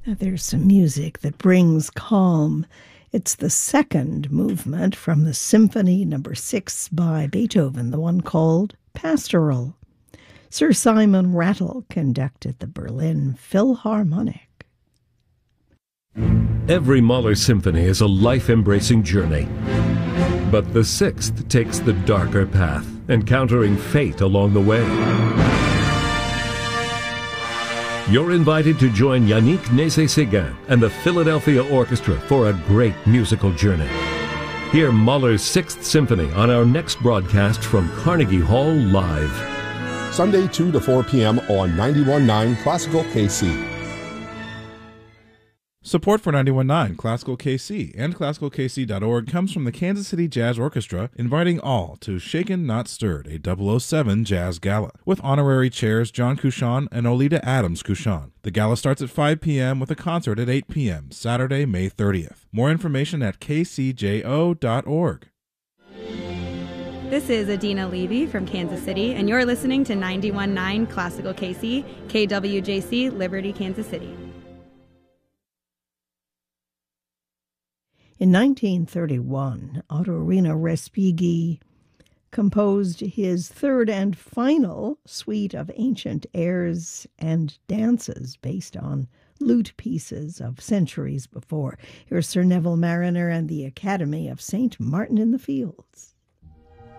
Now, there's some music that brings calm. It's the second movement from the Symphony No. 6 by Beethoven, the one called Pastoral. Sir Simon Rattle conducted the Berlin Philharmonic. Every Mahler symphony is a life-embracing journey. But the sixth takes the darker path, encountering fate along the way. You're invited to join Yannick Nézet-Séguin and the Philadelphia Orchestra for a great musical journey. Hear Mahler's Sixth Symphony on our next broadcast from Carnegie Hall Live. Sunday 2 to 4 p.m. on 91.9 Classical KC. Support for 91.9 Classical KC and ClassicalKC.org comes from the Kansas City Jazz Orchestra, inviting all to Shaken Not Stirred, a 007 Jazz Gala, with honorary chairs John Couchon and Olita Adams Couchon. The gala starts at 5 p.m. with a concert at 8 p.m., Saturday, May 30th. More information at kcjo.org. This is Adina Levy from Kansas City, and you're listening to 91.9 Classical KC, KWJC, Liberty, Kansas City. In 1931, Ottorino Respighi composed his third and final suite of ancient airs and dances based on lute pieces of centuries before. Here's Sir Neville Marriner and the Academy of St. Martin in the Fields.